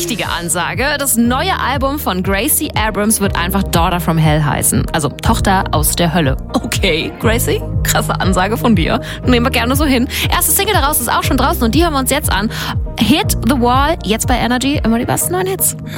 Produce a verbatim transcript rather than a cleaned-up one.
richtige Ansage. Das neue Album von Gracie Abrams wird einfach Daughter from Hell heißen. Also Tochter aus der Hölle. Okay, Gracie, krasse Ansage von dir. Nehmen wir gerne so hin. Erste Single daraus ist auch schon draußen und die hören wir uns jetzt an. Hit the Wall, jetzt bei Energy, immer die besten neuen Hits.